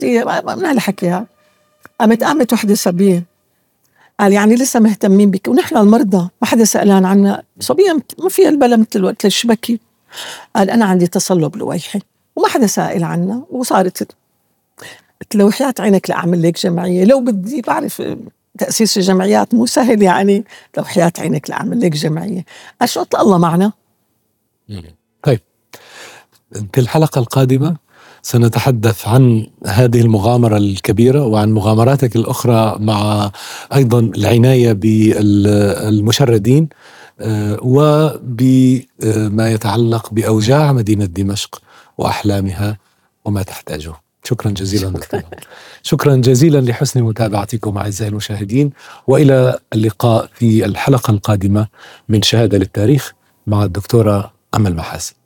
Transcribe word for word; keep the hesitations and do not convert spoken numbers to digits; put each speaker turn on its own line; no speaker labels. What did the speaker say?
كتير من هالحكي. قامت قامت وحدة صبية قال يعني لسه مهتمين بك ونحن المرضى ما حدا سألان عنا. صبية ما فيها البلا مثل الوقت الشبكي. قال أنا عندي تصلب لويحي وما حدا سائل عنا وصارت. قلت له وحياة عينك لأعمل لك جمعية لو بدي، بعرف تأسيس الجمعيات مو سهل يعني، لو وحياة عينك لأعمل لك جمعية. أشوط الله معنا.
طيب في الحلقة القادمة سنتحدث عن هذه المغامرة الكبيرة وعن مغامراتك الأخرى مع أيضا العناية بالمشردين وبما يتعلق بأوجاع مدينة دمشق وأحلامها وما تحتاجه. شكرا جزيلا دكتور. شكرا جزيلا لحسن متابعتكم أعزائي المشاهدين، وإلى اللقاء في الحلقة القادمة من شهادة للتاريخ مع الدكتورة أمل محاسن.